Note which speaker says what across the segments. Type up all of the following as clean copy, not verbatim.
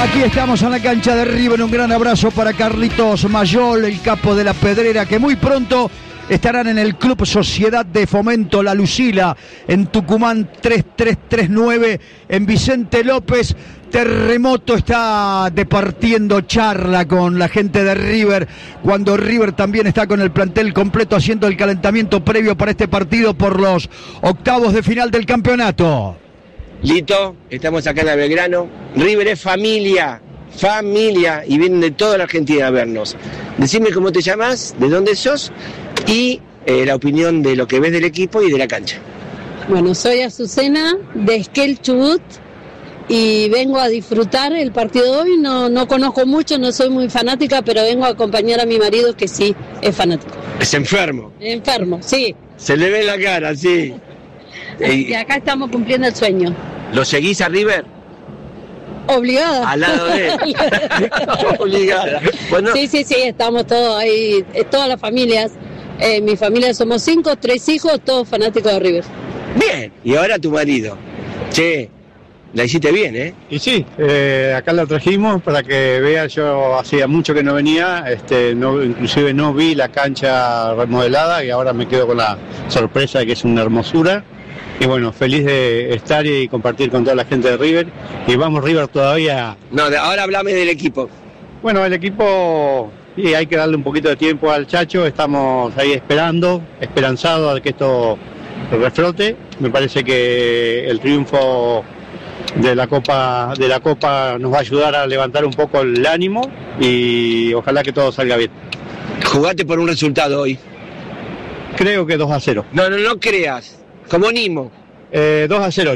Speaker 1: Aquí estamos en la cancha de River. Un gran abrazo para Carlitos Mayol, el capo de la Pedrera, que muy pronto estarán en el Club Sociedad de Fomento La Lucila, en Tucumán 3339, en Vicente López. Terremoto está departiendo charla con la gente de River, cuando River también está con el plantel completo haciendo el calentamiento previo para este partido por los octavos de final del campeonato.
Speaker 2: Lito, estamos acá en Belgrano. River es familia, y vienen de toda la Argentina a vernos. Decime cómo te llamas, de dónde sos y la opinión de lo que ves del equipo y de la cancha.
Speaker 3: Bueno, soy Azucena de Esquel Chubut y vengo a disfrutar el partido de hoy. No conozco mucho, no soy muy fanática, pero vengo a acompañar a mi marido, que sí es fanático.
Speaker 2: Es enfermo.
Speaker 3: Enfermo, sí.
Speaker 2: Se le ve en la cara, sí.
Speaker 3: Y acá estamos cumpliendo el sueño.
Speaker 2: ¿Lo seguís a River?
Speaker 3: Obligada.
Speaker 2: Al lado de él. Obligada. Bueno.
Speaker 3: Sí, estamos todos ahí, todas las familias. Mi familia somos 5, 3 hijos, todos fanáticos de River.
Speaker 2: Bien, y ahora tu marido. Che, la hiciste bien, ¿eh?
Speaker 4: Y sí, acá la trajimos para que vea. Yo hacía mucho que no venía, inclusive no vi la cancha remodelada y ahora me quedo con la sorpresa de que es una hermosura. Y bueno, feliz de estar y compartir con toda la gente de River. Y vamos River todavía.
Speaker 2: No, ahora hablame del equipo.
Speaker 4: Bueno, el equipo, sí, hay que darle un poquito de tiempo al Chacho. Estamos ahí esperanzados a que esto reflote. Me parece que el triunfo de la Copa nos va a ayudar a levantar un poco el ánimo y ojalá que todo salga bien.
Speaker 2: ¿Jugaste por un resultado hoy?
Speaker 4: Creo que 2-0.
Speaker 2: No creas. Como Nimo.
Speaker 4: 2-0.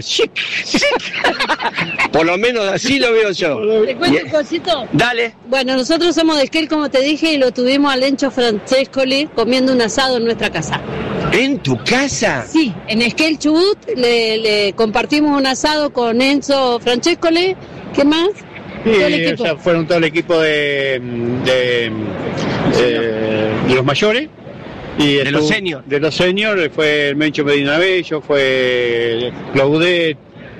Speaker 2: Por lo menos así lo veo yo.
Speaker 3: ¿Te cuento un cosito?
Speaker 2: Dale.
Speaker 3: Bueno, nosotros somos de Esquel, como te dije, y lo tuvimos al Enzo Francescoli comiendo un asado en nuestra casa.
Speaker 2: ¿En tu casa?
Speaker 3: Sí, en Esquel Chubut le compartimos un asado con Enzo Francescoli. ¿Qué más?
Speaker 4: Sí, o sea, fueron todo el equipo de los mayores. Y
Speaker 2: de los seniors.
Speaker 4: De los seniors fue el Mencho Medina Bello, fue Claudet,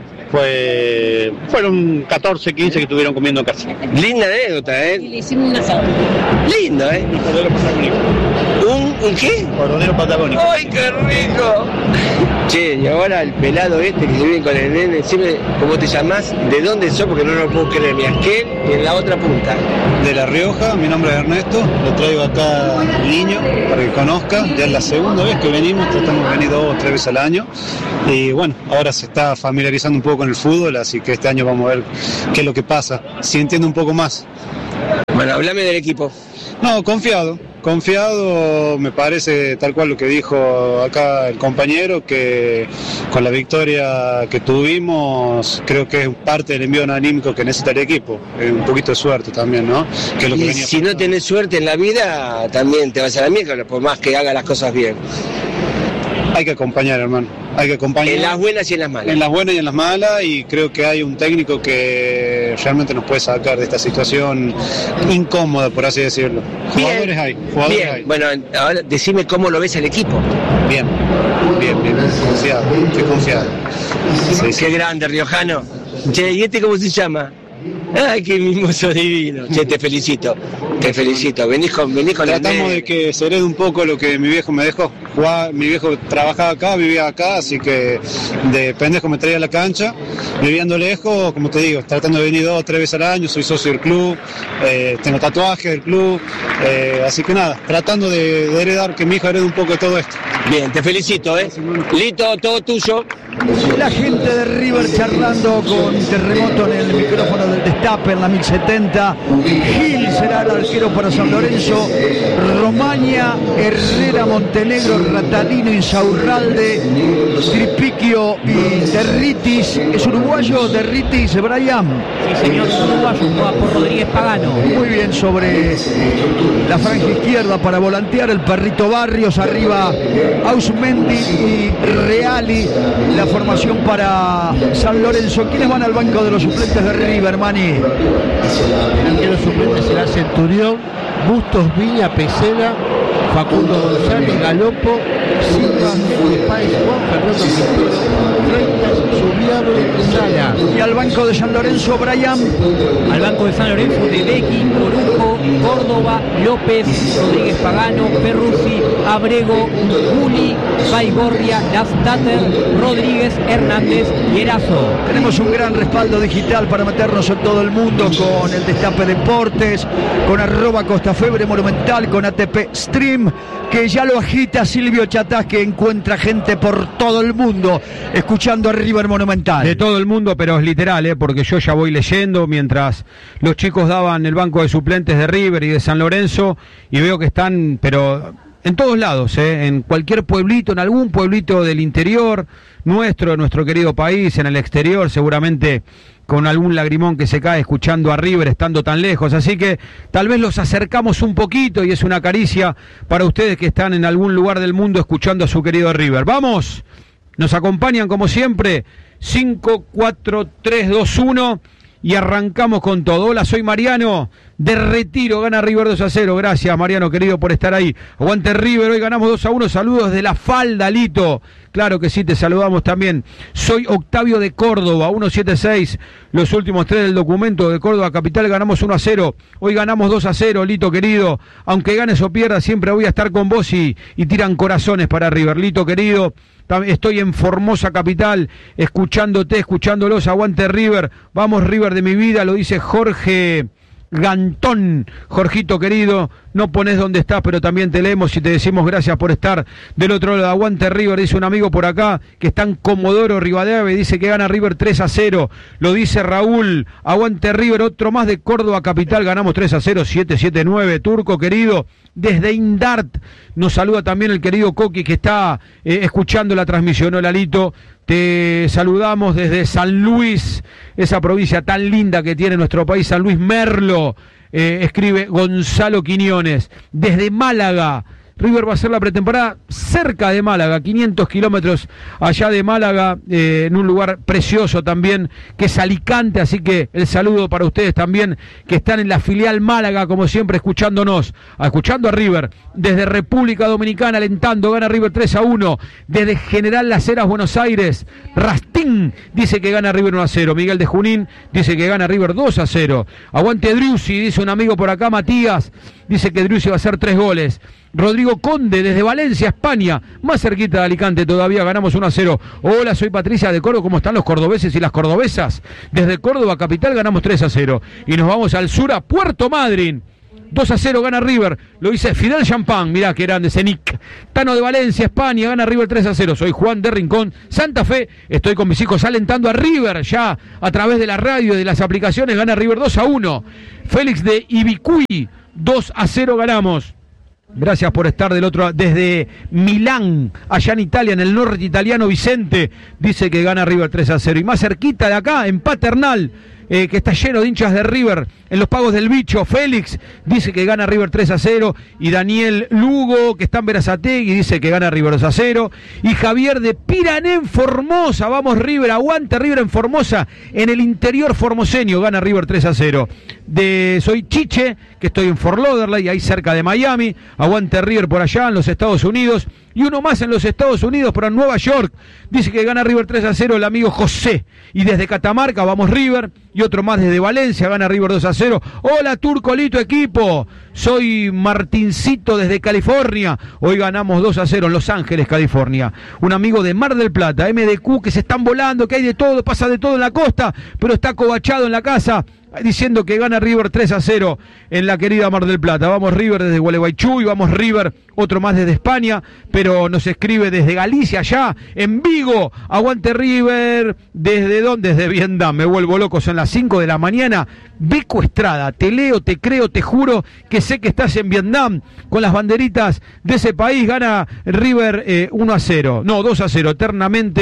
Speaker 4: fueron 14, 15 que estuvieron comiendo en casa.
Speaker 2: Linda anécdota, ¿eh?
Speaker 3: Y le hicimos un asado.
Speaker 2: Lindo, ¿eh?
Speaker 4: Un cordero patagónico.
Speaker 2: ¿Un qué?
Speaker 4: Cordero patagónico.
Speaker 2: ¡Ay, qué rico! Che, y ahora el pelado que se viene con el nene, siempre, ¿cómo te llamás? ¿De dónde sos? Porque no lo puedo creer, ni Esquel y en la otra punta.
Speaker 5: De La Rioja, mi nombre es Ernesto, lo traigo acá al niño para que conozca. Ya es la segunda vez que venimos, tratamos de venir 2 o 3 veces al año. Y bueno, ahora se está familiarizando un poco con el fútbol, así que este año vamos a ver qué es lo que pasa, si entiende un poco más.
Speaker 2: Bueno, hablame del equipo.
Speaker 5: No, confiado, me parece tal cual lo que dijo acá el compañero, que con la victoria que tuvimos creo que es parte del envío anímico que necesita el equipo, un poquito de suerte también, ¿no? Que es lo que
Speaker 2: y
Speaker 5: venía
Speaker 2: si no tenés suerte en la vida, también te vas a la mierda, por más que haga las cosas bien.
Speaker 5: Hay que acompañar, hermano, hay que acompañar.
Speaker 2: En las buenas y en las malas.
Speaker 5: En las buenas y en las malas, y creo que hay un técnico que realmente nos puede sacar de esta situación incómoda, por así decirlo. Jugadores hay.
Speaker 2: Bueno, ahora decime cómo lo ves al equipo.
Speaker 5: Bien, estoy confiado.
Speaker 2: Sí. Qué grande, riojano. Che, ¿y este cómo se llama? Ay, qué mimoso divino. Che, te felicito. Venís con
Speaker 5: Tratamos de que se herede un poco lo que mi viejo me dejó. Mi viejo trabajaba acá, vivía acá, así que de pendejo me traía a la cancha, viviendo lejos, como te digo, tratando de venir 2 o 3 veces al año, soy socio del club, tengo tatuajes del club, así que nada, tratando de heredar, que mi hijo herede un poco de todo esto.
Speaker 2: Bien, te felicito, ¿eh? Lito, todo tuyo.
Speaker 1: La gente de River charlando con Terremoto en el micrófono del Destape en la 1070. Gil será el arquero para San Lorenzo. Romaña, Herrera, Montenegro, Ratalino, Insaurralde, Tripiquio y Derritis. ¿Es uruguayo Derritis, Brian?
Speaker 6: Sí, señor, es uruguayo, juega por Rodríguez Pagano.
Speaker 1: Muy bien, sobre la franja izquierda para volantear el Perrito Barrios, arriba Ausmendi y Reali. La formación para San Lorenzo. ¿Quiénes van al banco de los suplentes de River, Mani?
Speaker 7: El arquero suplente será Centurión, Bustos, Viña, Pesela, Facundo González, Galopo, Silva, Páez, Juan Fernando Quintero, Freitas, Subiable, Sala.
Speaker 1: Y al banco de San Lorenzo, Brian.
Speaker 6: Al banco de San Lorenzo, de Becky, Corujo, Córdoba, López, Rodríguez Pagano, Perruzzi, Abrego, Juli, Baigorria, Laftater, Rodríguez, Hernández y Erazo.
Speaker 1: Tenemos un gran respaldo digital para meternos en todo el mundo con el Destape Deportes, con @Costafebre Monumental, con ATP Stream, que ya lo agita Silvio Chatás, que encuentra gente por todo el mundo escuchando a River Monumental.
Speaker 8: De todo el mundo, pero es literal, porque yo ya voy leyendo mientras los chicos daban el banco de suplentes de River y de San Lorenzo, y veo que están, pero en todos lados, en cualquier pueblito, en algún pueblito del interior nuestro querido país, en el exterior, seguramente con algún lagrimón que se cae escuchando a River estando tan lejos, así que tal vez los acercamos un poquito y es una caricia para ustedes que están en algún lugar del mundo escuchando a su querido River. ¡Vamos! Nos acompañan como siempre, 5, 4, 3, 2, 1 y arrancamos con todo. Hola, soy Mariano, de Retiro, gana River 2-0, gracias Mariano querido por estar ahí. Aguante River, hoy ganamos 2-1, saludos de La Falda, Lito. Claro que sí, te saludamos también. Soy Octavio de Córdoba, 176, los últimos 3 del documento de Córdoba Capital, ganamos 1-0, hoy ganamos 2-0, Lito querido, aunque ganes o pierdas, siempre voy a estar con vos y tiran corazones para River, Lito querido. Estoy en Formosa Capital, escuchándote, escuchándolos, aguante River, vamos River de mi vida, lo dice Jorge Gantón. Jorgito querido, no pones donde estás, pero también te leemos y te decimos gracias por estar del otro lado. Aguante River, dice un amigo por acá que está en Comodoro Rivadavia, dice que gana River 3-0, lo dice Raúl. Aguante River, otro más de Córdoba Capital, ganamos 3-0, 7-7-9. Turco querido, desde Indart nos saluda también el querido Coqui que está escuchando la transmisión. Hola Lito, te saludamos desde San Luis, esa provincia tan linda que tiene nuestro país, San Luis Merlo, escribe Gonzalo Quiñones. Desde Málaga, River va a hacer la pretemporada cerca de Málaga, 500 kilómetros allá de Málaga, en un lugar precioso también, que es Alicante, así que el saludo para ustedes también, que están en la filial Málaga, como siempre, escuchándonos, escuchando a River, desde República Dominicana, alentando, gana River 3-1, desde General Las Heras, Buenos Aires, Rastín dice que gana River 1-0, Miguel de Junín dice que gana River 2-0, aguante Driussi, dice un amigo por acá, Matías, dice que Driussi va a hacer 3 goles, Rodrigo Conde desde Valencia, España, más cerquita de Alicante todavía, ganamos 1-0. Hola, soy Patricia de Córdoba, ¿cómo están los cordobeses y las cordobesas? Desde Córdoba Capital ganamos 3-0 y nos vamos al sur a Puerto Madryn. 2-0 gana River, lo dice Fidel Champán, mirá que grande Cenic. Tano de Valencia, España, gana River 3-0. Soy Juan de Rincón, Santa Fe, estoy con mis hijos alentando a River ya a través de la radio y de las aplicaciones, gana River 2-1. Félix de Ibicuí, 2-0 ganamos. Gracias por estar del otro lado. Desde Milán, allá en Italia, en el norte italiano, Vicente dice que gana River 3-0. Y más cerquita de acá, en Paternal, que está lleno de hinchas de River, en los pagos del bicho, Félix dice que gana River 3-0, y Daniel Lugo, que está en Berazategui, dice que gana River 2-0, y Javier de Pirané en Formosa, vamos River, aguante River en Formosa, en el interior formoseño, gana River 3-0. Soy Chiche, que estoy en Fort Lauderdale, ahí cerca de Miami, aguante River por allá en los Estados Unidos, y uno más en los Estados Unidos, pero en Nueva York, dice que gana River 3-0 el amigo José, y desde Catamarca vamos River, y otro más desde Valencia, gana River 2-0. Hola Turco, Lito, equipo, soy Martincito desde California, hoy ganamos 2-0 en Los Ángeles, California. Un amigo de Mar del Plata, MDQ, que se están volando, que hay de todo, pasa de todo en la costa, pero está acobachado en la casa, diciendo que gana River 3-0 en la querida Mar del Plata. Vamos River desde Gualeguaychú y vamos River, otro más desde España, pero nos escribe desde Galicia, allá en Vigo. Aguante River, ¿desde dónde? Desde Vietnam, me vuelvo loco, son las 5 de la mañana. Beco Estrada, te leo, te creo, te juro que sé que estás en Vietnam con las banderitas de ese país. Gana River 1-0, no, 2-0, eternamente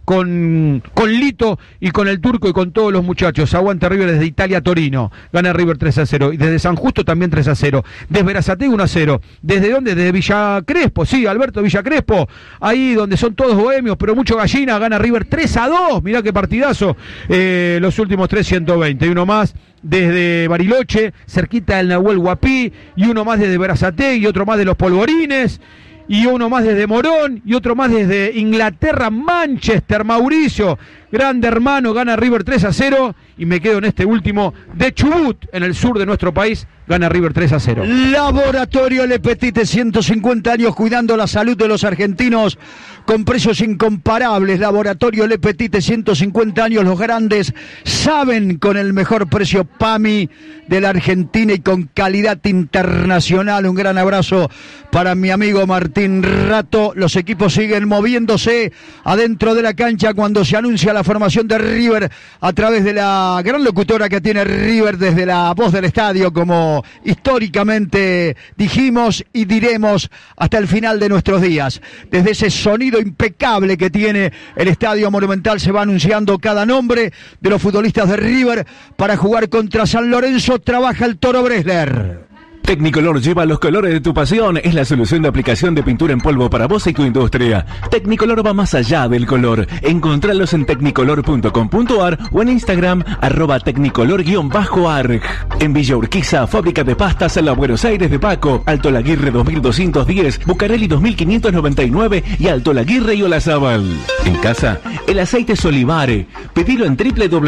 Speaker 8: con Lito y con el Turco y con todos los muchachos. Aguante River desde Italia Torino, gana River 3-0, y desde San Justo también 3-0, desde Berazategui 1-0, ¿desde dónde? Desde Villa Crespo, sí, Alberto Villa Crespo, ahí donde son todos bohemios, pero mucho gallina, gana River 3-2, mirá qué partidazo, los últimos 320, y uno más desde Bariloche, cerquita del Nahuel Huapí, y uno más desde Berazategui, y otro más de los Polvorines, y uno más desde Morón, y otro más desde Inglaterra, Manchester, Mauricio, grande hermano, gana River 3-0, y me quedo en este último de Chubut, en el sur de nuestro país, gana River 3-0.
Speaker 1: Laboratorio Le Petit, 150 años cuidando la salud de los argentinos con precios incomparables. Laboratorio Le Petit, 150 años, los grandes saben con el mejor precio PAMI de la Argentina y con calidad internacional. Un gran abrazo para mi amigo Martín Rato. Los equipos siguen moviéndose adentro de la cancha cuando se anuncia la formación de River a través de la gran locutora que tiene River desde la voz del estadio, como históricamente dijimos y diremos hasta el final de nuestros días. Desde ese sonido impecable que tiene el Estadio Monumental se va anunciando cada nombre de los futbolistas de River para jugar contra San Lorenzo. Trabaja el Toro Bresler.
Speaker 9: Tecnicolor lleva los colores de tu pasión. Es la solución de aplicación de pintura en polvo para vos y tu industria. Tecnicolor va más allá del color. Encontralos en tecnicolor.com.ar o en Instagram @tecnicolor_arg. En Villa Urquiza, fábrica de pastas en la Buenos Aires de Paco, Alto Laguirre 2210, Bucareli 2599 y Alto Laguirre y Olazábal. En casa, el aceite es Olivare. Pedilo en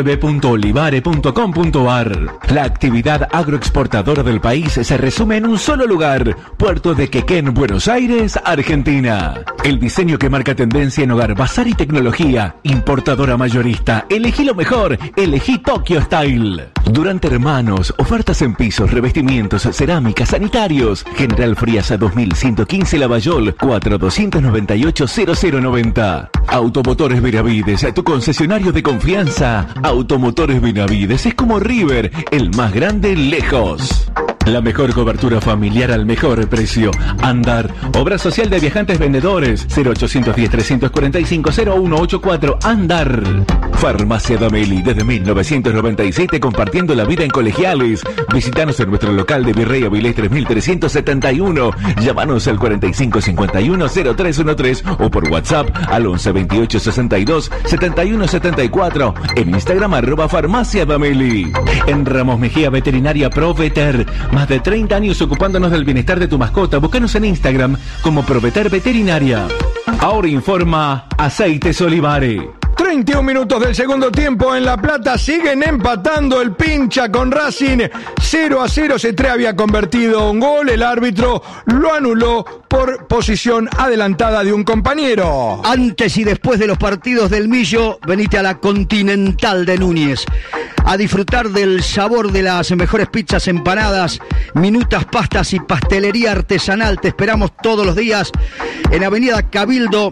Speaker 9: www.olivare.com.ar. La actividad agroexportadora del país se resume en un solo lugar: Puerto de Quequén, Buenos Aires, Argentina. El diseño que marca tendencia en hogar, bazar y tecnología. Importadora mayorista. Elegí lo mejor. Elegí Tokyo Style. Durante Hermanos, ofertas en pisos, revestimientos, cerámicas, sanitarios. General Frías 2115 Lavallol, 4298-0090. Automotores Benavides, tu concesionario de confianza. Automotores Benavides es como River, el más grande lejos. La mejor cobertura familiar al mejor precio. Andar, obra social de viajantes vendedores. 0810-345-0184. Andar. Farmacia Dameli, desde 1997 compartiendo la vida en colegiales. Visítanos en nuestro local de Virrey Avilés 3371. Llámanos al 4551-0313 o por WhatsApp al 1128-62-7174. En Instagram @Farmacia Dameli. En Ramos Mejía Veterinaria Proveter. Más de 30 años ocupándonos del bienestar de tu mascota. Búscanos en Instagram como Proveter Veterinaria. Ahora informa Aceites Olivare.
Speaker 10: 31 minutos del segundo tiempo en La Plata, siguen empatando el Pincha con Racing, 0-0, Cetré había convertido un gol, el árbitro lo anuló por posición adelantada de un compañero.
Speaker 1: Antes y después de los partidos del Millo, venite a la Continental de Núñez a disfrutar del sabor de las mejores pizzas, empanadas, minutas, pastas y pastelería artesanal. Te esperamos todos los días en Avenida Cabildo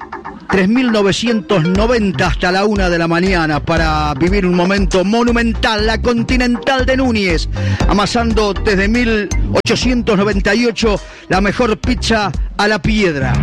Speaker 1: 3990 hasta la 1 de la mañana para vivir un momento monumental. La Continental de Núñez, amasando desde 1898 la mejor pizza a la piedra.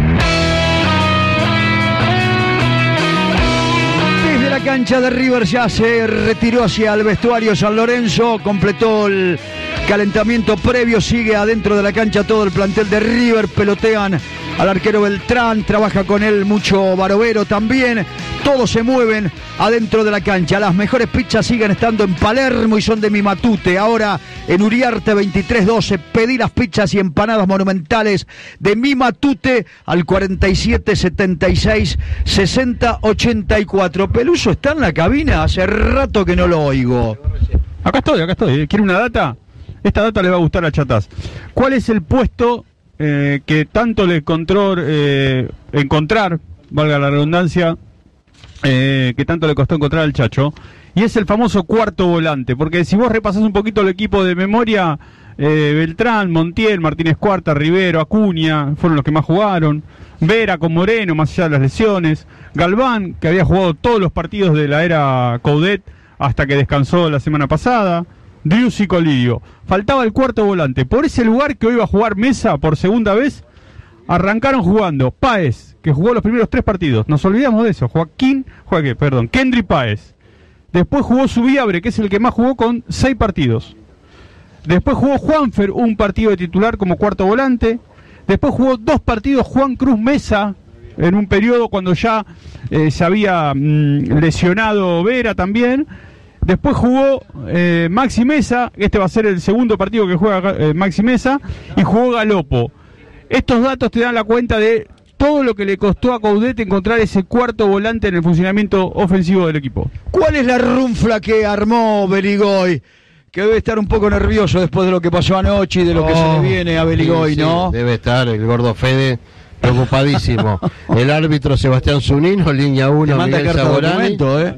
Speaker 1: Desde la cancha de River ya se retiró hacia el vestuario San Lorenzo, completó el calentamiento previo, sigue adentro de la cancha todo el plantel de River, pelotean al arquero Beltrán, trabaja con él mucho Barovero también, todos se mueven adentro de la cancha. Las mejores pizzas siguen estando en Palermo y son de Mi Matute. Ahora en Uriarte 2312, pedí las pizzas y empanadas monumentales de Mi Matute al 4776-6084. Peluso está en la cabina, hace rato que no lo oigo.
Speaker 8: Acá estoy. ¿Quiere una data? Esta data le va a gustar a Chatás. ¿Cuál es el puesto que tanto le encontrar, valga la redundancia, que tanto le costó encontrar al Chacho? Y es el famoso cuarto volante, porque si vos repasás un poquito el equipo de memoria, Beltrán, Montiel, Martínez Cuarta, Rivero, Acuña, fueron los que más jugaron. Vera con Moreno, más allá de las lesiones. Galván, que había jugado todos los partidos de la era Coudet hasta que descansó la semana pasada. Driussi y Colidio. Faltaba el cuarto volante. Por ese lugar que hoy va a jugar Mesa por segunda vez,
Speaker 11: arrancaron jugando Páez, que jugó los primeros 3 partidos. Nos olvidamos de eso. Kendry Páez. Después jugó Subiabre, que es el que más jugó con 6 partidos. Después jugó Juanfer, un partido de titular como cuarto volante. Después jugó 2 partidos Juan Cruz Mesa, en un periodo cuando ya se había lesionado Vera también. Después jugó Maxi Mesa, este va a ser el segundo partido que juega Maxi Mesa, y jugó Galopo. Estos datos te dan la cuenta de todo lo que le costó a Coudet encontrar ese cuarto volante en el funcionamiento ofensivo del equipo.
Speaker 1: ¿Cuál es la runfla que armó Beligoy? Que debe estar un poco nervioso después de lo que pasó anoche y de lo que se le viene a Beligoy,
Speaker 7: sí,
Speaker 1: ¿no?
Speaker 7: Debe estar el gordo Fede preocupadísimo. El árbitro Sebastián Zunino, línea 1, Miguel Saborani.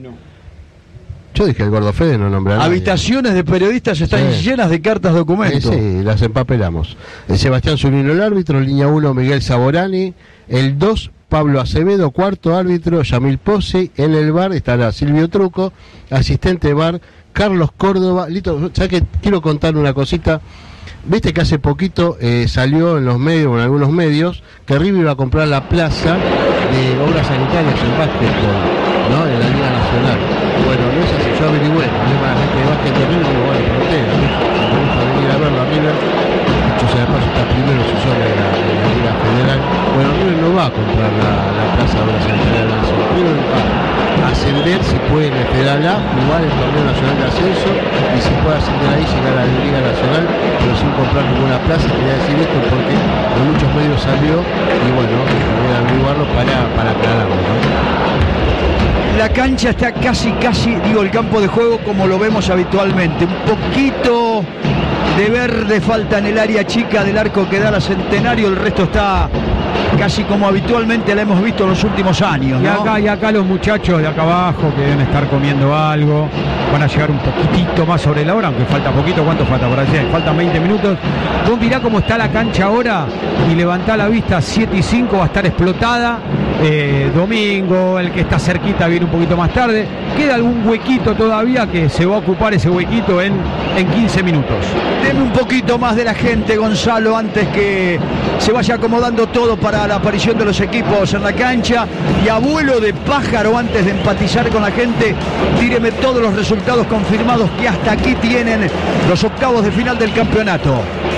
Speaker 7: Yo dije el gordo Fede, no nombré a nadie.
Speaker 1: Habitaciones de periodistas están llenas de cartas documentos.
Speaker 7: Sí, las empapelamos. Sebastián Zunino, el árbitro, línea 1, Miguel Saborani. El 2, Pablo Acevedo, cuarto árbitro, Yamil Pozzi. En el VAR estará Silvio Truco, asistente de VAR, Carlos Córdoba. Lito, ¿sabes qué? Quiero contar una cosita. Viste que hace poquito salió en los medios, en algunos medios, que River iba a comprar la plaza de obras sanitarias en básquetbol, ¿no? En la Liga Nacional. Bueno, no es así, yo averigüé, la gente de básquet de River, digo, bueno, pregunté, me gusta venir a verlo a River. Dicho sea de paso, está primero su zona de la Liga Federal. Bueno, River no va a comprar la plaza de obras sanitarias de la Nacional. River va a ascender, si puede, en el Federal A, jugar el Torneo Nacional de Ascenso, y si puede ascender ahí, llegar a la Liga Nacional, pero sin comprar ninguna plaza. Quería decir esto porque en muchos medios salió, y bueno, voy a averiguarlo para aclararlo, ¿no?
Speaker 1: La cancha está casi, digo, el campo de juego como lo vemos habitualmente. Un poquito de verde falta en el área chica del arco que da la Centenario, el resto está casi como habitualmente la hemos visto en los últimos años, ¿no?
Speaker 8: Y acá los muchachos de acá abajo que deben estar comiendo algo, van a llegar un poquitito más sobre la hora, aunque falta poquito. ¿Cuánto falta por allá? Faltan 20 minutos. Vos mirá cómo está la cancha ahora y levantá la vista, 7:05, va a estar explotada. Domingo, el que está cerquita viene un poquito más tarde. Queda algún huequito todavía que se va a ocupar ese huequito en 15 minutos.
Speaker 1: Deme un poquito más de la gente, Gonzalo, antes que se vaya acomodando todo para la aparición de los equipos en la cancha. Y abuelo de pájaro, antes de empatizar con la gente, tíreme todos los resultados confirmados que hasta aquí tienen los octavos de final del campeonato.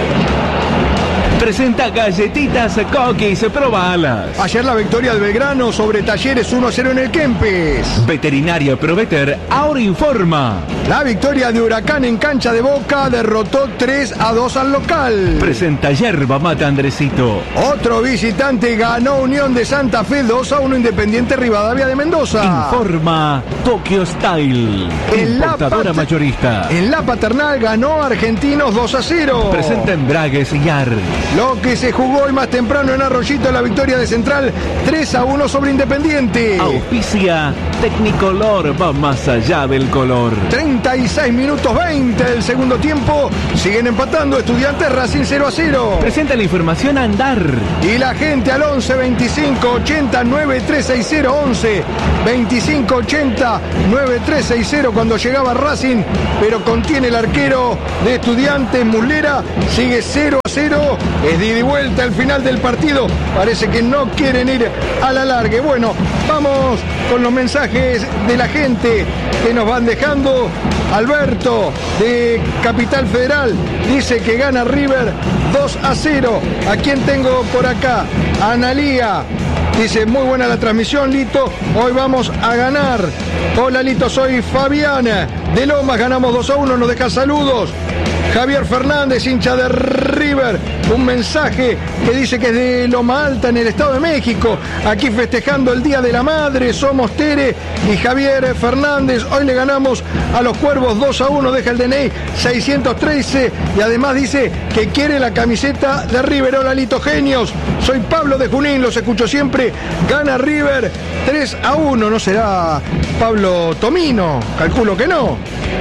Speaker 9: Presenta galletitas Cookies, probalas.
Speaker 10: Ayer la victoria de Belgrano sobre Talleres 1-0 en el Kempes.
Speaker 9: Veterinaria Proveter ahora informa.
Speaker 10: La victoria de Huracán en cancha de Boca derrotó 3-2 al local.
Speaker 9: Presenta Yerba Mata Andresito.
Speaker 10: Otro visitante ganó Unión de Santa Fe 2-1 Independiente Rivadavia de Mendoza.
Speaker 9: Informa Tokyo Style, importadora mayorista.
Speaker 10: En la Paternal ganó Argentinos 2-0.
Speaker 9: Presenta Embragues Yar.
Speaker 10: Lo que se jugó hoy más temprano en Arroyito, la victoria de Central 3-1 sobre Independiente.
Speaker 9: Auspicia Tecnicolor, va más allá del color.
Speaker 10: 36 minutos 20 del segundo tiempo. Siguen empatando Estudiantes, Racing 0-0.
Speaker 9: Presenta la información Andar.
Speaker 10: Y la gente al 11 25 80 9360 11 25 80 9360 cuando llegaba Racing, pero contiene el arquero de Estudiantes, Muslera. Sigue 0-0. Es de ida y vuelta el final del partido. Parece que no quieren ir a la largue. Bueno, vamos con los mensajes de la gente que nos van dejando. Alberto de Capital Federal dice que gana River 2-0. ¿A quién tengo por acá? Analía dice: muy buena la transmisión, Lito. Hoy vamos a ganar. Hola, Lito, soy Fabián de Lomas. Ganamos 2-1. Nos deja saludos. Javier Fernández, hincha de River, un mensaje que dice que es de Loma Alta, en el Estado de México, aquí festejando el Día de la Madre. Somos Tere y Javier Fernández. Hoy le ganamos a los Cuervos 2-1, deja el DNI 613 y además dice que quiere la camiseta de River. Hola, Lito, genios. Soy Pablo de Junín, los escucho siempre. Gana River 3-1. ¿No será Pablo Tomino? Calculo que no.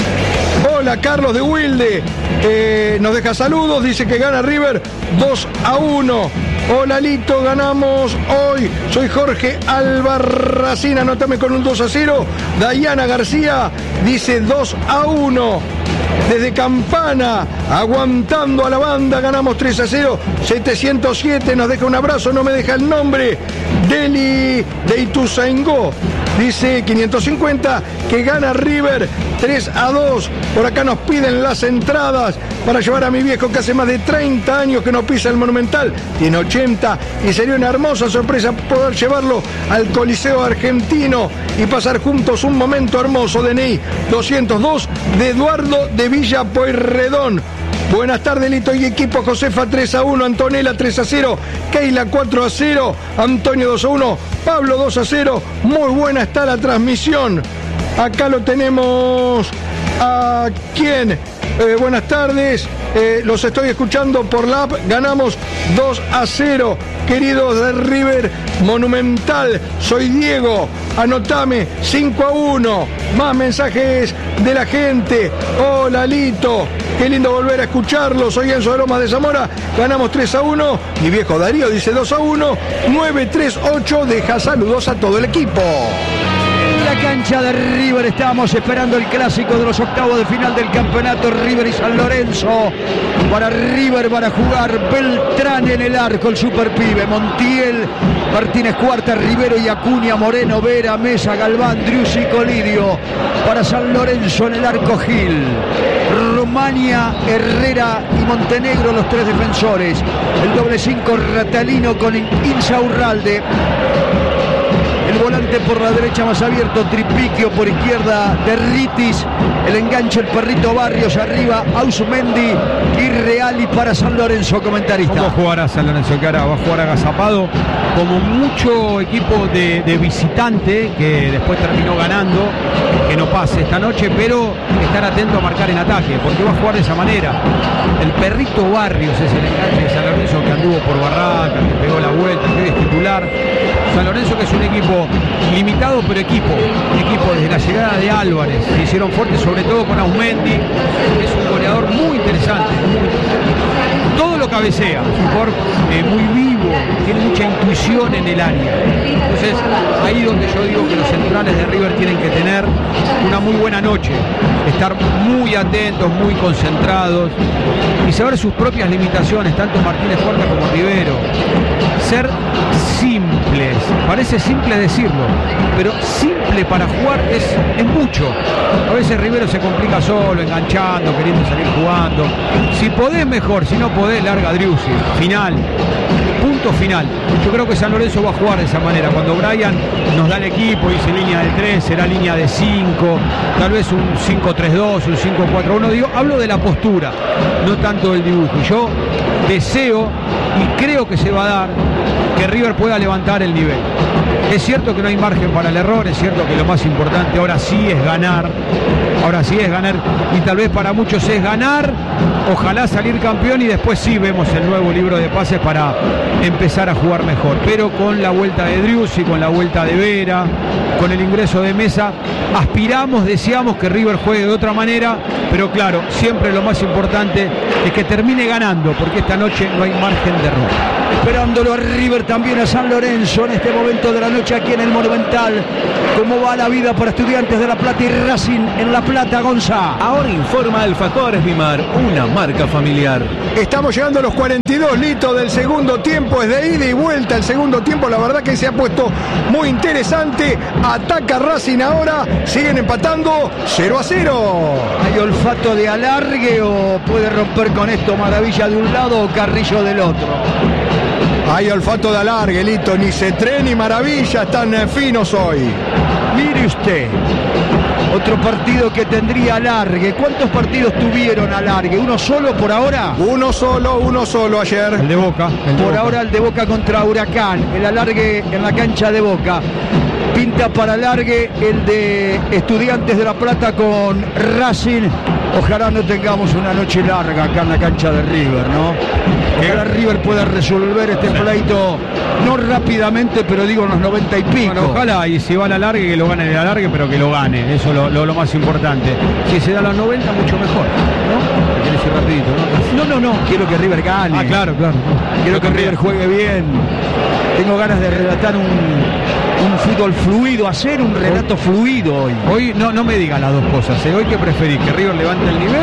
Speaker 10: Hola, Carlos de Wilde, nos deja saludos, dice que gana River 2-1. Hola, Lito, ganamos hoy. Soy Jorge Albarracín, anótame con un 2-0. Dayana García dice 2-1. desde Campana, aguantando a la banda, ganamos 3-0, 707, nos deja un abrazo, no me deja el nombre, Deli de Ituzaingó, dice 550, que gana River 3-2, por acá nos piden las entradas para llevar a mi viejo que hace más de 30 años que no pisa el Monumental, tiene 80, y sería una hermosa sorpresa poder llevarlo al Coliseo Argentino y pasar juntos un momento hermoso. DNI 202 de Eduardo de Villa Pueyrredón. Buenas tardes, Lito y equipo. Josefa 3-1, Antonella 3-0, Keila 4-0, Antonio 2-1, Pablo 2-0. Muy buena está la transmisión. Acá lo tenemos a quién. Buenas tardes, los estoy escuchando por la app. Ganamos 2-0, queridos de River Monumental. Soy Diego, anotame 5-1. Más mensajes de la gente. Hola, Lito, qué lindo volver a escucharlo. Soy Enzo de Lomas de Zamora. Ganamos 3-1. Mi viejo Darío dice 2-1. 938 deja saludos a todo el equipo.
Speaker 1: La cancha de River, estábamos esperando el clásico de los octavos de final del campeonato, River y San Lorenzo. Para River van a jugar Beltrán en el arco, el superpibe, Montiel, Martínez Cuarta, Rivero y Acuña, Moreno, Vera, Mesa, Galván, Driussi y Colidio. Para San Lorenzo en el arco, Gil, Romania, Herrera y Montenegro, los tres defensores. El doble 5, Ratalino con Insaurralde. El volante por la derecha más abierto, Tripiquio, por izquierda de Ritis, el enganche el Perrito Barrios, arriba Ausmendi y Reali para San Lorenzo, comentarista.
Speaker 8: ¿Cómo jugará San Lorenzo? Que ahora va a jugar agazapado, como mucho equipo de visitante que después terminó ganando, que no pase esta noche, pero estar atento a marcar en ataque, porque va a jugar de esa manera. El Perrito Barrios es el enganche de San Lorenzo, que anduvo por Barraca, que pegó la vuelta, que es titular. San Lorenzo, que es un equipo limitado, pero equipo desde la llegada de Álvarez se hicieron fuertes, sobre todo con Ausmendi, que es un goleador muy interesante, todo lo cabecea, es un jugador muy vivo, tiene mucha intuición en el área. Entonces ahí donde yo digo que los centrales de River tienen que tener una muy buena noche, estar muy atentos, muy concentrados y saber sus propias limitaciones, tanto Martínez Cuarta como Rivero. Ser simples, parece simple decirlo, pero simple para jugar es mucho. A veces Rivero se complica solo, enganchando, queriendo salir jugando. Si podés, mejor, si no podés, larga Driussi. Final, punto final. Yo creo que San Lorenzo va a jugar de esa manera. Cuando Brian nos da el equipo, dice línea de 3, será línea de 5, tal vez un 5-3-2, un 5-4-1. Digo, hablo de la postura, no tanto del dibujo. Y yo deseo y creo que se va a dar que River pueda levantar el nivel. Es cierto que no hay margen para el error, es cierto que lo más importante ahora sí es ganar, y tal vez para muchos es ganar, ojalá salir campeón y después sí vemos el nuevo libro de pases para empezar a jugar mejor, pero con la vuelta de Driussi, con la vuelta de Vera, con el ingreso de Mesa, aspiramos, deseamos que River juegue de otra manera, pero claro, siempre lo más importante es que termine ganando, porque esta noche no hay margen de error.
Speaker 1: Esperándolo a River, también a San Lorenzo en este momento de la noche aquí en el Monumental. ¿Cómo va la vida para Estudiantes de La Plata y Racing en La Plata, Gonza?
Speaker 9: Ahora informa Alfajores Mimar, una marca familiar.
Speaker 10: Estamos llegando a los 42, Lito, del segundo tiempo. Es de ida y vuelta el segundo tiempo. La verdad que se ha puesto muy interesante. Ataca Racing ahora. Siguen empatando 0-0.
Speaker 1: ¿Hay olfato de alargue o puede romper con esto Maravilla de un lado o Carrillo del otro?
Speaker 10: Hay olfato de alargue, Lito. Ni Cetré ni Maravilla están finos hoy.
Speaker 1: Mire usted, otro partido que tendría alargue. ¿Cuántos partidos tuvieron alargue? ¿Uno solo por ahora?
Speaker 10: Uno solo ayer.
Speaker 8: El de Boca.
Speaker 1: Por ahora el de Boca contra Huracán. El alargue en la cancha de Boca. Pinta para alargue el de Estudiantes de La Plata con Racing. Ojalá no tengamos una noche larga acá en la cancha de River, ¿no? Ojalá River pueda resolver este pleito, no rápidamente, pero digo unos 90 y pico.
Speaker 8: Bueno, ojalá, y si va al alargue, que lo gane en el alargue, pero que lo gane. Eso es lo más importante. Si se da a los 90, mucho mejor, ¿no? ¿Quieres ir rapidito,
Speaker 1: no? No. Quiero que River gane.
Speaker 8: Ah, claro.
Speaker 1: Quiero que River juegue bien. Tengo ganas de relatar un fútbol fluido, hacer un relato fluido hoy.
Speaker 8: Hoy no me digas las dos cosas. Hoy, ¿qué preferís? ¿Que River levante el nivel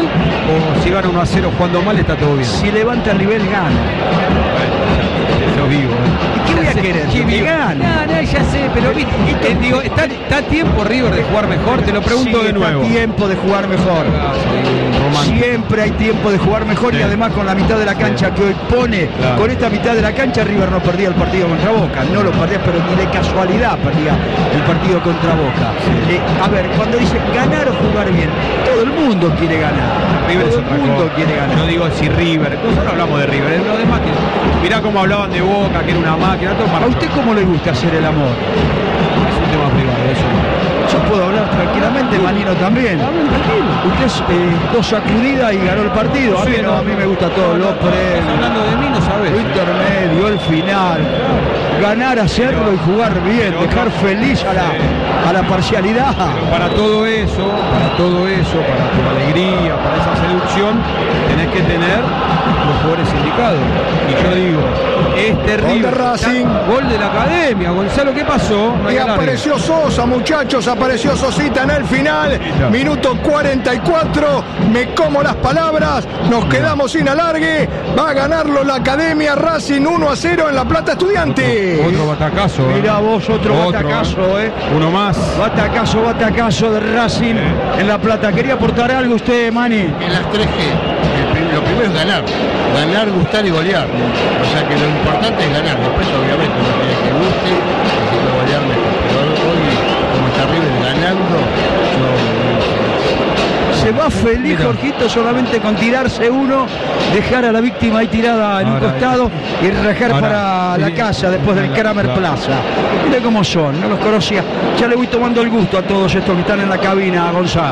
Speaker 8: o si gana 1-0 jugando mal, está todo bien.
Speaker 1: Si levanta el nivel, gana.
Speaker 8: Eso vivo.
Speaker 1: ¿Y qué voy a querer? Que me gane.
Speaker 8: No, ya sé, pero digo, ¿está a tiempo River de jugar mejor? Te lo pregunto
Speaker 1: Sí,
Speaker 8: de nuevo.
Speaker 1: Está tiempo de jugar mejor. Siempre hay tiempo de jugar mejor y además con la mitad de la cancha que hoy pone, con esta mitad de la cancha River no perdía el partido contra Boca, no lo perdía, pero ni de casualidad perdía el partido contra Boca. A ver, cuando dicen ganar o jugar bien, todo el mundo quiere ganar.
Speaker 8: River
Speaker 1: todo
Speaker 8: es
Speaker 1: el
Speaker 8: otra
Speaker 1: mundo
Speaker 8: cosa.
Speaker 1: quiere ganar.
Speaker 8: Yo digo si River, nosotros hablamos de River, los demás que mirá cómo hablaban de Boca, que era una máquina, todo para.
Speaker 1: ¿A usted cómo le gusta hacer el amor?
Speaker 8: Es un tema privado, eso.
Speaker 1: Yo puedo hablar tranquilamente, Manino también. Usted dos sacudidas y ganó el partido. A mí me gusta todo, lo
Speaker 8: Estás hablando de mí, no sabes.
Speaker 1: Lo intermedio, el final. Ganar, hacerlo y jugar bien, dejar feliz a la parcialidad.
Speaker 8: Pero para todo eso, para tu alegría, para esa seducción, tenés que tener los jugadores indicados. Y yo digo,
Speaker 10: Gol de Racing.
Speaker 8: Gol de la academia. Gonzalo, ¿qué pasó? No hay
Speaker 10: Y
Speaker 8: alargue.
Speaker 10: apareció Sosa, muchachos, apareció Sosita en el final. Minuto 44. Me como las palabras. Nos quedamos sin alargue. Va a ganarlo la academia Racing 1-0 en La Plata Estudiante.
Speaker 8: Otro batacazo.
Speaker 1: Mirá vos, otro batacazo,
Speaker 8: Uno más.
Speaker 1: Batacazo de Racing en La Plata. ¿Quería aportar algo usted, Mani?
Speaker 7: En las 3G, lo primero es ganar. Ganar, gustar y golear. O sea que lo importante es ganar. Después, obviamente, no tiene que guste, y que golear mejor. Pero hoy, como está River ganando,
Speaker 1: Se va feliz Jorgito solamente con tirarse uno, dejar a la víctima ahí tirada en un costado y rajar para la casa después del Kramer Plaza. Mire cómo son, no los conocía. Ya le voy tomando el gusto a todos estos que están en la cabina, Gonzalo.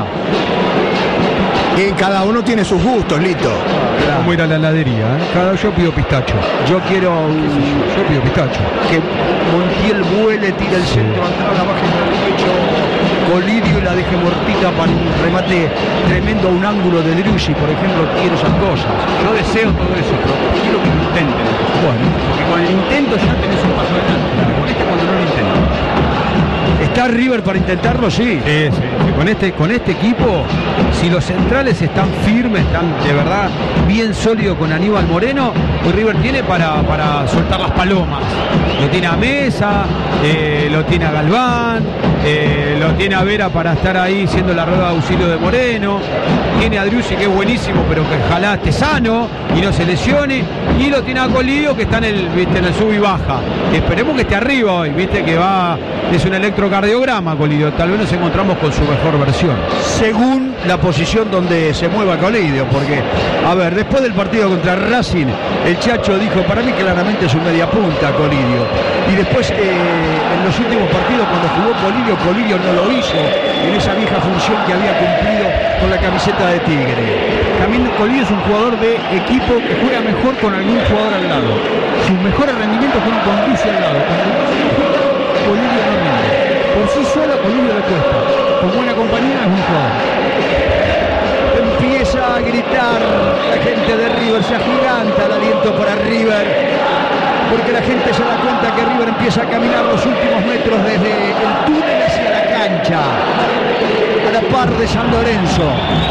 Speaker 10: Y cada uno tiene sus gustos, Lito.
Speaker 8: Vamos a ir a la heladería, yo pido pistacho.
Speaker 1: Yo
Speaker 8: pido pistacho.
Speaker 1: Que Montiel vuele, tire el centro, la baje en el pecho Colidio y la deje muertita para un remate tremendo a un ángulo de Driussi, por ejemplo. Quiero esas cosas.
Speaker 6: Yo deseo todo eso, pero quiero que lo intenten.
Speaker 1: Bueno,
Speaker 6: porque con el intento ya tenés un paso adelante. Con cuando no lo intento.
Speaker 1: ¿Está River para intentarlo? Sí.
Speaker 8: Sí. Con este equipo, si los centrales están firmes, están de verdad bien sólidos con Aníbal Moreno, pues River tiene para soltar las palomas. Lo tiene a Mesa, lo tiene a Galván, lo tiene a Vera para estar ahí siendo la rueda de auxilio de Moreno, tiene a Driussi, que es buenísimo, pero que ojalá esté sano y no se lesione, y lo tiene a Colidio, que está en el sub y baja. Esperemos que esté arriba hoy, viste que es un electrocardiograma Colidio, tal vez nos encontramos con su mejor versión.
Speaker 1: Según la posición donde se mueva Colidio, porque, a ver, después del partido contra Racing, el Chacho dijo, para mí claramente es un media punta Colidio, y después en los últimos partidos cuando jugó Colidio no lo hizo en esa vieja función que había cumplido con la camiseta de Tigre.
Speaker 6: También Colidio es un jugador de equipo que juega mejor con algún jugador al lado. Sus mejores rendimientos fueron con Ducey al lado. Colidio no rinde. Por sí solo Colidio le cuesta. Con buena compañía es un jugador.
Speaker 1: Empieza a gritar la gente de River, se agiganta el aliento para River, porque la gente se da cuenta que River empieza a caminar los últimos metros desde el túnel hacia la cancha, a la par de San Lorenzo.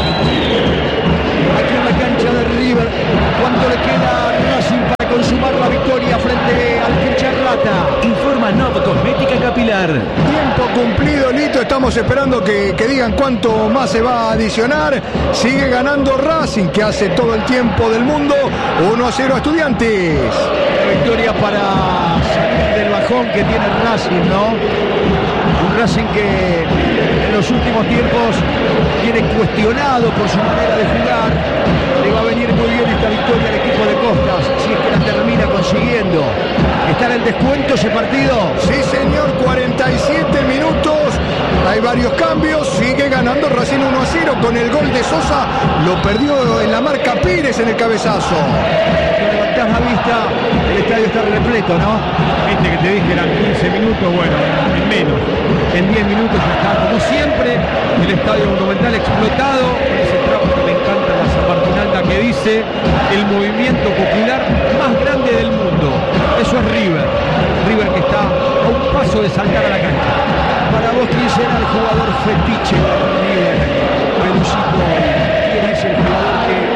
Speaker 1: Aquí en la cancha de River, ¿cuánto le queda a Racing para consumar la victoria frente al Pincharrata?
Speaker 9: Informa Nova Cosmética Capilar.
Speaker 10: Tiempo cumplido, Lito. Estamos esperando que digan cuánto más se va a adicionar. Sigue ganando Racing, que hace todo el tiempo del mundo. 1-0 a Estudiantes.
Speaker 1: Victoria para salir del bajón que tiene Racing, ¿no? Un Racing que en los últimos tiempos viene cuestionado por su manera de jugar. Le va a venir muy bien esta victoria al equipo de Costas, si es que la termina consiguiendo. ¿Está en el descuento ese partido?
Speaker 10: Sí, señor, 47 minutos. Hay varios cambios. Sigue ganando Racing 1-0 con el gol de Sosa. Lo perdió en la marca Pires en el cabezazo.
Speaker 1: Levantás la vista, el estadio está repleto, ¿no?
Speaker 8: Viste que te dije eran 15 minutos, bueno, en menos. En 10 minutos ya está, como siempre, el estadio Monumental explotado. Ese trapo que me encanta, la San Martín Alta, que dice el movimiento popular más grande del mundo. Eso es River. River que está a un paso de saltar a la cancha.
Speaker 1: Para vos, ¿quién será el jugador fetiche de River? Pelucito, ¿quién es el jugador que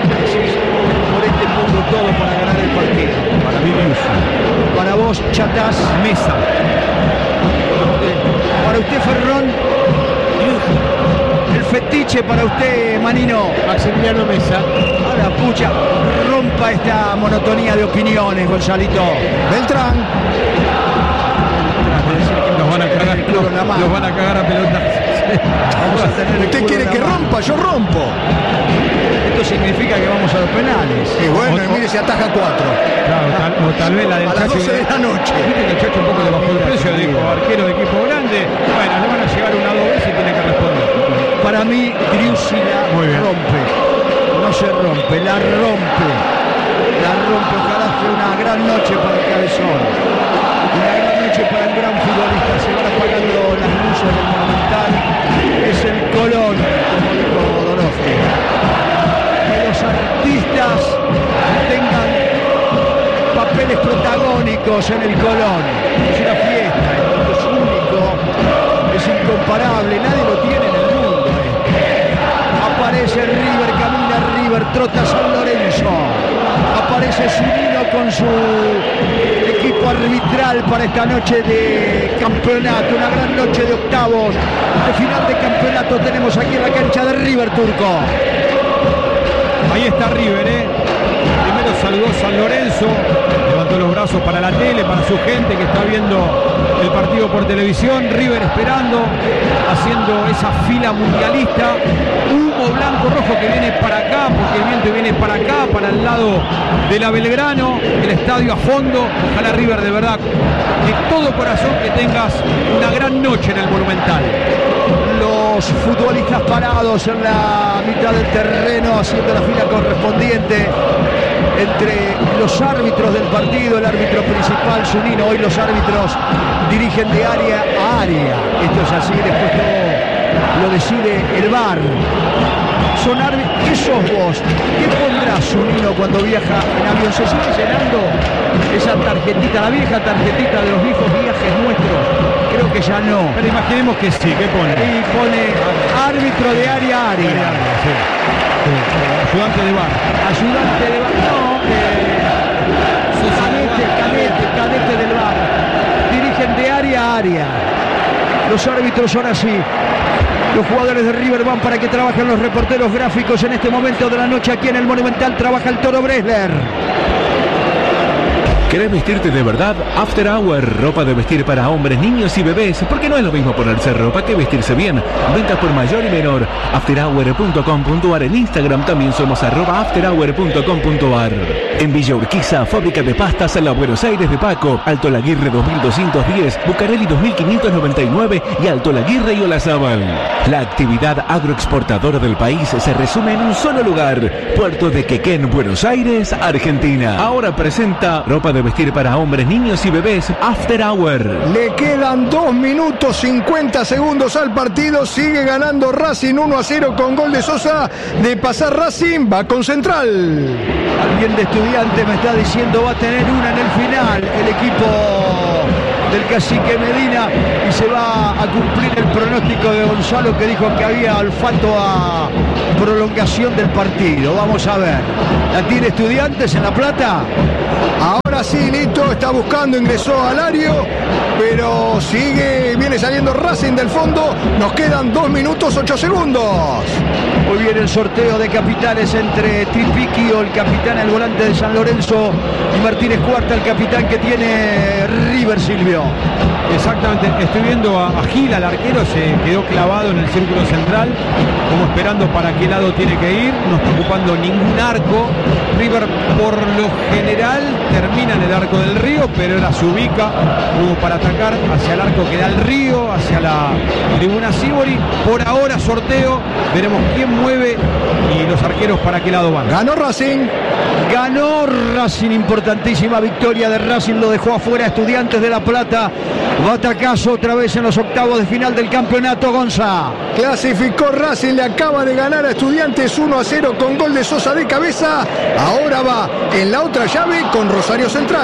Speaker 1: horchatas.
Speaker 8: Mesa.
Speaker 1: Para usted, Ferrón. El fetiche para usted, Manino.
Speaker 7: Maximiliano Mesa.
Speaker 1: Ahora, pucha, rompa esta monotonía de opiniones, Gonzalito.
Speaker 10: Beltrán.
Speaker 8: Los van a cagar a pelotas.
Speaker 1: Vamos a tener
Speaker 10: ¿Usted quiere que rompa? Yo rompo.
Speaker 1: Esto significa que vamos a los penales.
Speaker 10: Y bueno, y mire si ataja 4.
Speaker 8: Claro, o tal vez la del
Speaker 10: A las
Speaker 8: Chacho.
Speaker 10: 12 de la noche.
Speaker 8: Viste que el Chacho un poco le bajó el precio, dijo arquero de equipo grande. Bueno, le van a llegar una doble y tiene que responder.
Speaker 1: Para mí, Driussi la
Speaker 8: Muy bien.
Speaker 1: rompe. No se rompe, la rompe. La rompe. Ojalá sea una gran noche para el Cabezón. Una gran noche para el gran futbolista. Se van apagando las luces del Monumental. Es el Colón, como dijo Donofrio. Que los artistas tengan papeles protagónicos en el Colón. Es una fiesta, esto es único, es incomparable, nadie lo tiene en el mundo. Aparece River, camina River, trota San Lorenzo. Aparece Zunino con su equipo arbitral para esta noche de campeonato, una gran noche de octavos, de final de campeonato tenemos aquí en la cancha de River, Turco.
Speaker 8: Ahí está River, Primero saludó San Lorenzo, levantó los brazos para la tele, para su gente que está viendo el partido por televisión. River esperando, haciendo esa fila mundialista. Humo blanco rojo que viene para acá, porque el viento viene para acá, para el lado de la Belgrano, el estadio a fondo. Ojalá River de verdad, de todo corazón, que tengas una gran noche en el Monumental.
Speaker 1: Los futbolistas parados en la mitad del terreno haciendo la fila correspondiente entre los árbitros del partido, el árbitro principal, Zunino. Hoy los árbitros dirigen de área a área. Esto es así, después todo lo decide el VAR. Son árbitros. ¿Qué sos vos? ¿Qué pondrá Zunino cuando viaja en avión? ¿Se sigue llenando esa tarjetita, la vieja tarjetita de los viejos viajes nuestros? Creo que ya no.
Speaker 8: Pero imaginemos que sí, ¿qué pone?
Speaker 1: Y pone árbitro de área a área.
Speaker 8: Sí. Ayudante de VAR.
Speaker 1: Ayudante de VAR. No, cadete del VAR. Dirigen de área a área. Los árbitros son así. Los jugadores de River van para que trabajen los reporteros gráficos en este momento de la noche aquí en el Monumental. Trabaja el Toro Bresler.
Speaker 9: ¿Querés vestirte de verdad? After Hour, ropa de vestir para hombres, niños y bebés, porque no es lo mismo ponerse ropa que vestirse bien. Ventas por mayor y menor. afterhour.com.ar. En Instagram también somos @afterhour.com.ar. En Villa Urquiza, fábrica de pastas en la Buenos Aires de Paco, Alto Laguirre 2210, Bucareli 2599 y Alto Laguirre y Olazábal. La actividad agroexportadora del país se resume en un solo lugar, Puerto de Quequén, Buenos Aires, Argentina. Ahora presenta ropa de vestir para hombres, niños y bebés, After Hour.
Speaker 10: Le quedan 2 minutos 50 segundos al partido. Sigue ganando Racing 1-0 con gol de Sosa. De pasar Racing, va con Central.
Speaker 1: Alguien de Estudiantes me está diciendo va a tener una en el final el equipo del cacique Medina, y se va a cumplir el pronóstico de Gonzalo, que dijo que había olfato a prolongación del partido. Vamos a ver. ¿La tiene Estudiantes en La Plata?
Speaker 10: Ahora sí, Nito está buscando, ingresó a Lario, pero viene saliendo Racing del fondo. Nos quedan 2 minutos 8 segundos.
Speaker 1: Muy bien el sorteo de capitanes entre Tripiquio, el capitán, el volante de San Lorenzo, y Martínez Cuarta, el capitán que tiene River, Silvio.
Speaker 8: Exactamente, estoy viendo a Gil, al arquero, se quedó clavado en el círculo central, como esperando para qué lado tiene que ir. No está ocupando ningún arco. River por lo general termina en el arco del Río, pero ahora se ubica como para atacar hacia el arco que da el Río, hacia la tribuna Sibori. Por ahora sorteo, veremos quién mueve y los arqueros para qué lado van.
Speaker 10: Ganó Racing.
Speaker 1: Ganó Racing, importantísima victoria de Racing, lo dejó afuera Estudiantes de La Plata. Batacazo otra vez en los octavos de final del campeonato, Gonza.
Speaker 10: Clasificó Racing, le acaba de ganar a Estudiantes 1-0 con gol de Sosa de cabeza. Ahora va en la otra llave con Rosario Central.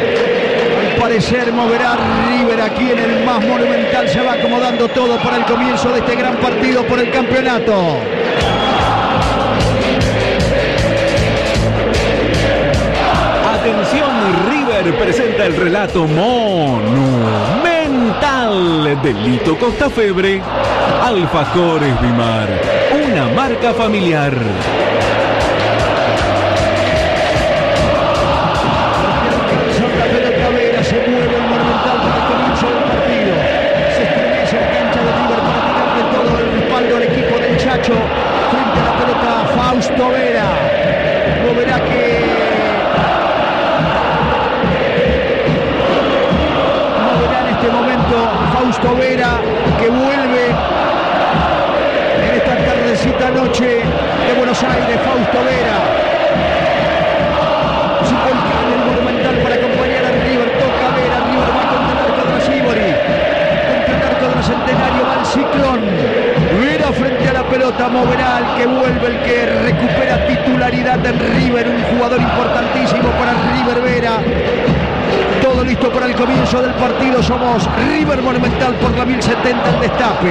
Speaker 1: Al parecer moverá River aquí en el más monumental. Se va acomodando todo para el comienzo de este gran partido por el campeonato.
Speaker 9: Atención, River presenta Llega el relato monumental de Lito Costafebre. Alfajores Bimar, una marca familiar.
Speaker 1: La pelota Vera, se mueve el Monumental para el comienzo del partido. Se estremece la cancha de River para tirarle todo el respaldo al equipo del Chacho. Frente a la pelota Fausto Vera. Moverá en este momento Fausto Vera, que vuelve en esta tardecita noche de Buenos Aires. Fausto Vera. Su volcán el Monumental para acompañar a River. Toca Vera. River va contra el arco de la Sibori. Contra el arco de la Centenario va el Ciclón. Vera frente a la pelota. Moverá el que vuelve, el que recupera titularidad en River. Un jugador importantísimo para River Vera. Todo listo para el comienzo del partido. Somos River Monumental por la 1070 el destape.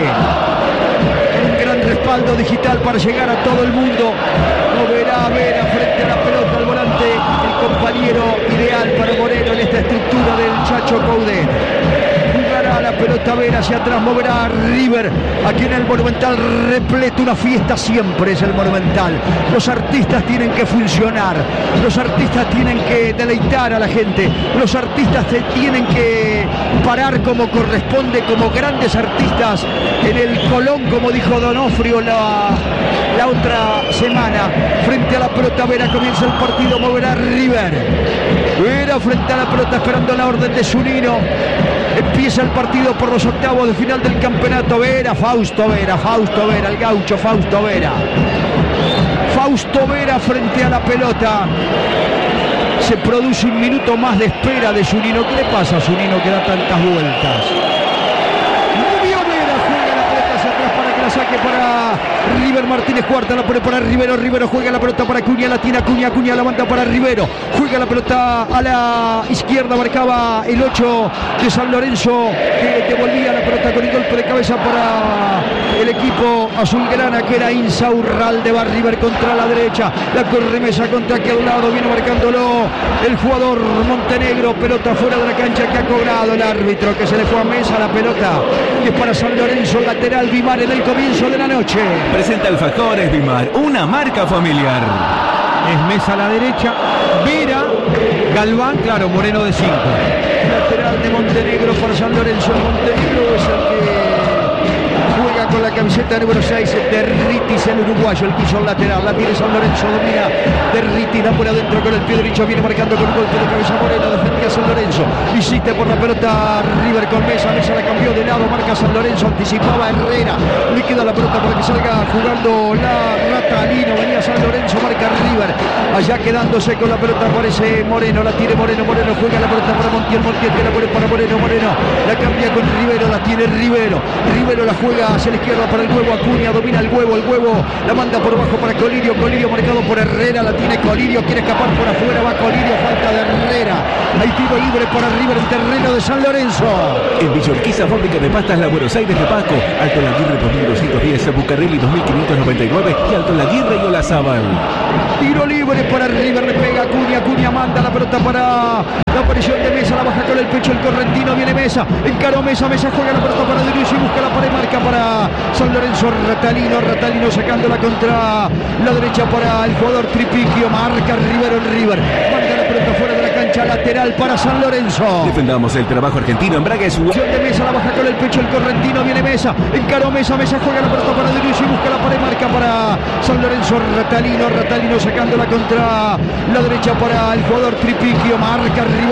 Speaker 1: Un gran respaldo digital para llegar a todo el mundo. Moverá Vera frente a la pelota, al volante, el compañero ideal para Moreno en esta estructura del Chacho Coudet. Jugará la pelota Vera hacia atrás, moverá a River. Aquí en el Monumental repleto, una fiesta siempre es el Monumental. Los artistas tienen que funcionar, los artistas tienen que deleitar a la gente, los artistas tienen que parar como corresponde, como grandes artistas en el Colón, como dijo Donofrio la otra semana. Frente a la pelota Vera, comienza el partido, moverá River. Vera frente a la pelota esperando la orden de Zunino. Empieza el partido por los octavos de final del campeonato. Vera, Fausto Vera, el gaucho Fausto Vera. Fausto Vera frente a la pelota. Se produce un minuto más de espera de Zunino. ¿Qué le pasa a Zunino que da tantas vueltas? Movió Vera, juega la pelota hacia atrás para que la saque para River. Martínez Cuarta la pone para Rivero. Rivero juega la pelota para Acuña, la tiene Acuña. Acuña la manda para Rivero. Juega la pelota a la izquierda. Marcaba el 8 de San Lorenzo, que devolvía la pelota con el golpe de cabeza para el equipo azulgrana, que era Insaurralde. Va River contra la derecha. La corremesa contra aquel lado. Viene marcándolo el jugador Montenegro. Pelota fuera de la cancha que ha cobrado el árbitro, que se le fue a Mesa la pelota. Que es para San Lorenzo, lateral Bimar en el comienzo de la noche.
Speaker 9: Presenta Alfajores Bimar, una marca familiar.
Speaker 8: Es Mesa a la derecha, Vera, Galván, claro, Moreno de 5.
Speaker 1: Lateral de Montenegro para San Lorenzo. Montenegro es el que juega con la camiseta número 6. Derritis, el uruguayo, el piso lateral. La tiene San Lorenzo, domina Derritis, la pone adentro con el pie derecho. Viene marcando con un golpe de cabeza Moreno. Defendía San Lorenzo. Insiste por la pelota River con Mesa. Mesa la cambió de lado. Marca San Lorenzo. Anticipaba Herrera. Le queda la pelota para que salga jugando la Ratalino. Venía San Lorenzo. Marca River. Allá quedándose con la pelota aparece Moreno. La tiene Moreno. Moreno juega la pelota para Montiel. Montiel que la pone para Moreno. Moreno la cambia con Rivero. La tiene Rivero. Rivero la juega hacia la izquierda para el huevo. Acuña domina el huevo. El huevo la manda por abajo para Colirio. Colirio marcado por Herrera. La tiene Colirio. Quiere escapar por afuera. Va Colirio. Falta de Herrera. Hay tiro libre para River en terreno de San Lorenzo.
Speaker 9: En Villorquiza, fábrica de pastas La Buenos Aires de Paco. Alto Laguirre 2210, Bucarrelli 2599 y Alto Laguirre y Olazábal.
Speaker 1: Tiro libre para River. Le pega Acuña. Acuña manda la pelota para la aparición de Mesa. La baja con el pecho el correntino. Viene Mesa. Encaró Mesa. Mesa juega la pelota para Derucci. Busca la pared. Marca para San Lorenzo. Ratalino. Ratalino sacándola contra la derecha para el jugador Tripiquio. Marca Rivero en River. Manda la pelota fuera de la cancha. Lateral para San Lorenzo.
Speaker 9: Defendamos el trabajo argentino en Braga. Es
Speaker 1: de Mesa. La baja con el pecho el correntino. Viene Mesa. Encaró Mesa. Mesa juega la pelota para Derucci. Busca la pared. Marca para San Lorenzo. Ratalino. Ratalino sacándola contra la derecha para el jugador Tripiquio. Marca Rivero.